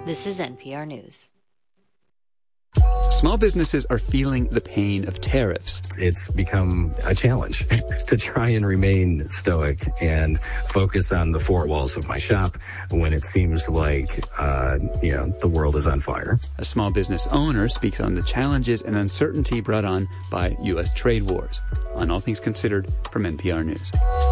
This is NPR News. Small businesses are feeling the pain of tariffs. It's become a challenge to try and remain stoic and focus on the four walls of my shop when it seems like, the world is on fire. A small business owner speaks on the challenges and uncertainty brought on by U.S. trade wars. On All Things Considered from NPR News.